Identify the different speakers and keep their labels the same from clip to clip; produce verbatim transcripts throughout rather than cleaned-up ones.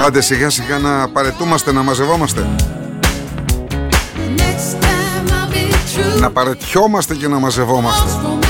Speaker 1: Άντε σιγά σιγά να παρετούμαστε, να μαζευόμαστε. Να παρετιόμαστε και να μαζευόμαστε.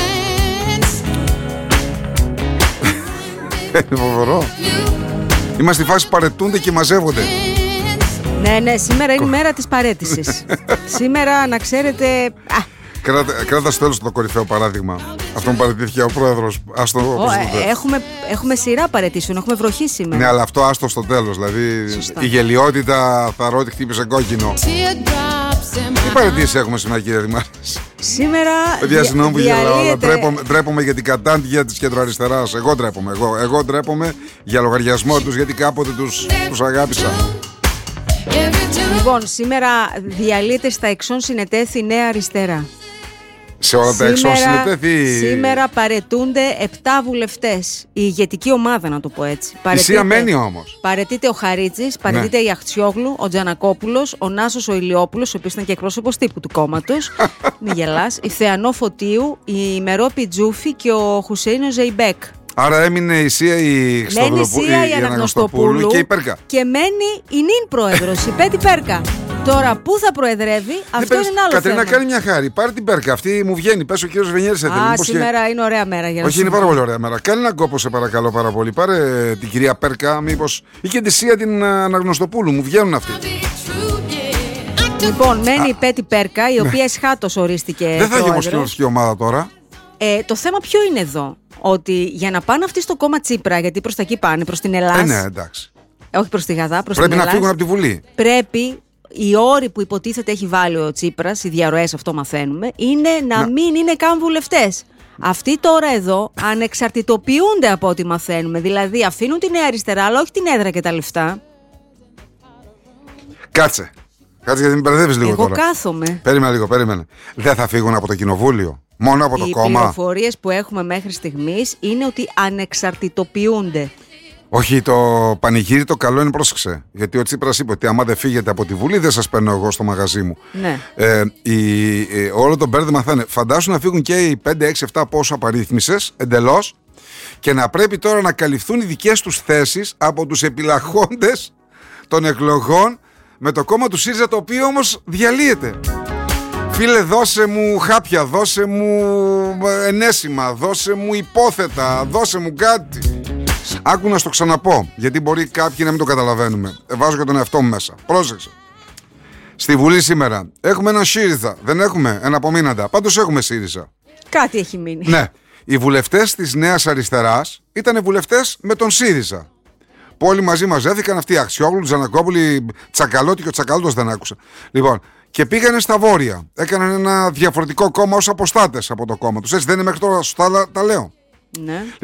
Speaker 1: Είναι φοβερό. Είμαστε στη φάση παρετούνται και μαζεύονται.
Speaker 2: Ναι, ναι, σήμερα είναι η μέρα της παρέτησης. Σήμερα, να ξέρετε... Α.
Speaker 1: Κράτα, κράτα στο τέλος το κορυφαίο παράδειγμα. Αυτό μου παραιτήθηκε ο πρόεδρος. Άστο,
Speaker 2: oh, έχουμε, έχουμε σειρά παρετήσεων, έχουμε βροχή σήμερα.
Speaker 1: Ναι, αλλά αυτό άστο στο τέλος. Δηλαδή σωστά. Η γελιότητα θα ρω ότι χτύπησε κόκκινο. Τι παρετήσεις έχουμε σήμερα, κύριε Δημάρχης?
Speaker 2: Σήμερα
Speaker 1: παιδιά, συγγνώμη που γελάω, ντρέπομαι, ντρέπομαι για την κατάντια της κεντροαριστεράς. Εγώ ντρέπομαι, εγώ, εγώ ντρέπομαι για λογαριασμό τους, γιατί κάποτε τους, τους αγάπησα.
Speaker 2: Λοιπόν, σήμερα διαλύεται στα Εξών Συνετέθη Νέα Αριστερά.
Speaker 1: Σε όλα τα Εξών Συνετέθη.
Speaker 2: Σήμερα παρετούνται επτά βουλευτές. Η ηγετική ομάδα, να το πω έτσι.
Speaker 1: Η Σία μένει όμως.
Speaker 2: Παρετείται ο Χαρίτσης, παρετείται ναι. η Αχτσιόγλου, ο Τζανακόπουλος, ο Νάσος ο Ηλιόπουλος, ο οποίος ήταν και εκπρόσωπος τύπου του κόμματος. Μη γελάς. Η Θεανό Φωτίου, η Μερόπη Τζούφη και ο Χουσέινο Ζεϊμπέκ.
Speaker 1: Άρα έμεινε η Σία η Αναγνωστοπούλου και η Πέρκα.
Speaker 2: Και μένει η νυν πρόεδρος, η Πέτη Πέρκα. Τώρα πού θα προεδρεύει, αυτό είναι ένα άλλο
Speaker 1: Κατερίνα,
Speaker 2: θέμα.
Speaker 1: κάνει μια χάρη. Πάρε την Πέρκα, αυτή μου βγαίνει. Πες ο κύριος Βενιέρης.
Speaker 2: Α, σήμερα και... είναι ωραία μέρα για να
Speaker 1: όχι, είναι πάρα πολύ ωραία μέρα. Κάνε έναν κόπο, σε παρακαλώ πάρα πολύ. Πάρε την κυρία Πέρκα, μήπως. Ή και τη Σία την Αναγνωστοπούλου. Μου βγαίνουν αυτοί.
Speaker 2: Λοιπόν, μένει Α, η Πέτη Πέρκα, η οποία εσχάτως ορίστηκε.
Speaker 1: Δεν θα έχει όμως κοινωνική ομάδα τώρα.
Speaker 2: Ε, το θέμα ποιο είναι εδώ? Ότι για να πάνε αυτοί στο κόμμα Τσίπρα, γιατί προς τα εκεί πάνε, προς την Ελλάδα.
Speaker 1: Ε, ναι, εντάξει.
Speaker 2: Όχι προς τη Γαδά, προς
Speaker 1: πρέπει
Speaker 2: την Ελλάδα.
Speaker 1: Πρέπει να φύγουν από τη Βουλή.
Speaker 2: Πρέπει οι όροι που υποτίθεται έχει βάλει ο Τσίπρας, οι διαρροές, αυτό μαθαίνουμε, είναι να, να. μην είναι καν βουλευτές. Αυτοί τώρα εδώ ανεξαρτητοποιούνται από ό,τι μαθαίνουμε. Δηλαδή αφήνουν τη Νέα Αριστερά, αλλά όχι την έδρα και τα λεφτά.
Speaker 1: Κάτσε. Κάτσε γιατί με μπερδεύεις λίγο.
Speaker 2: Εγώ
Speaker 1: τώρα.
Speaker 2: Εγώ κάθομαι.
Speaker 1: Περίμενε λίγο, περίμενε. Δεν θα φύγουν από το κοινοβούλιο. Μόνο από το
Speaker 2: οι
Speaker 1: κόμμα.
Speaker 2: Οι πληροφορίες που έχουμε μέχρι στιγμής είναι ότι ανεξαρτητοποιούνται.
Speaker 1: Όχι, το πανηγύρι το καλό είναι, πρόσεξε. Γιατί ο Τσίπρας είπε ότι άμα δεν φύγετε από τη Βουλή, δεν σας παίρνω εγώ στο μαγαζί μου.
Speaker 2: Ναι.
Speaker 1: Ε, η, ε, όλο το μπέρδεμα θα είναι. Φαντάσου να φύγουν και οι πέντε, έξι, επτά πόσο απαρίθμησες εντελώς και να πρέπει τώρα να καλυφθούν οι δικές τους θέσεις από τους επιλαχόντες των εκλογών με το κόμμα του ΣΥΡΙΖΑ, το οποίο όμως διαλύεται. Φίλε, δώσε μου χάπια, δώσε μου ενέσιμα, δώσε μου υπόθετα, δώσε μου κάτι. Άκου να στο ξαναπώ, γιατί μπορεί κάποιοι να μην το καταλαβαίνουμε. Βάζω και τον εαυτό μου μέσα. Πρόσεξε. Στη Βουλή σήμερα έχουμε ένα ΣΥΡΙΖΑ. Δεν έχουμε ένα απομείναντα. Πάντως έχουμε ΣΥΡΙΖΑ.
Speaker 2: Κάτι έχει μείνει.
Speaker 1: Ναι. Οι βουλευτές της Νέας Αριστεράς ήταν βουλευτές με τον ΣΥΡΙΖΑ. Που όλοι μαζί μαζεύτηκαν, αυτοί οι Αχτσιόγλου, Τζανακόπουλοι, Τσακαλώτη και ο Τσακαλώτος δεν άκουσα. Λοιπόν, και πήγανε στα βόρεια. Έκαναν ένα διαφορετικό κόμμα ως αποστάτες από το κόμμα τους. Έτσι δεν είναι μέχρι τώρα, σωστά τα λέω?
Speaker 2: Ναι.